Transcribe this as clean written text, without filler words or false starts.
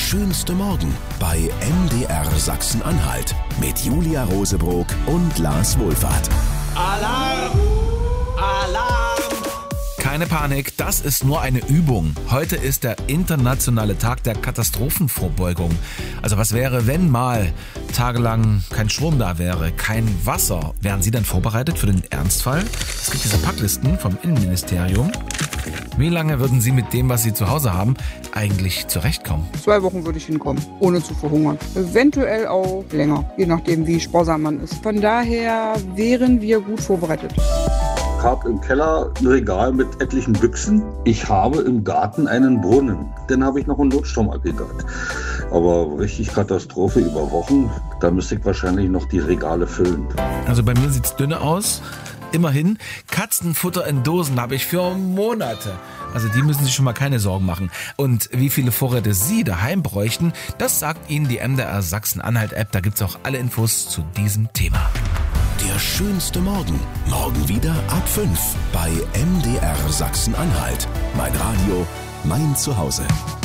schönste Morgen bei MDR Sachsen-Anhalt mit Julia Rosebrock und Lars Wohlfahrt. Alarm! Alarm! Keine Panik, das ist nur eine Übung. Heute ist der internationale Tag der Katastrophenvorbeugung. Also was wäre, wenn mal tagelang kein Strom da wäre, kein Wasser? Wären Sie dann vorbereitet für den Ernstfall? Es gibt diese Packlisten vom Innenministerium. Wie lange würden Sie mit dem, was Sie zu Hause haben, eigentlich zurechtkommen? 2 Wochen würde ich hinkommen, ohne zu verhungern. Eventuell auch länger, je nachdem wie sparsam man ist. Von daher wären wir gut vorbereitet. Ich habe im Keller ein Regal mit etlichen Büchsen. Ich habe im Garten einen Brunnen. Dann habe ich noch ein Notstromaggregat. Aber richtig Katastrophe über Wochen, da müsste ich wahrscheinlich noch die Regale füllen. Also bei mir sieht's dünne aus. Immerhin, Katzenfutter in Dosen habe ich für Monate. Also die müssen sich schon mal keine Sorgen machen. Und wie viele Vorräte Sie daheim bräuchten, das sagt Ihnen die MDR Sachsen-Anhalt-App. Da gibt's auch alle Infos zu diesem Thema. Der schönste Morgen. Morgen wieder ab 5 bei MDR Sachsen-Anhalt. Mein Radio, mein Zuhause.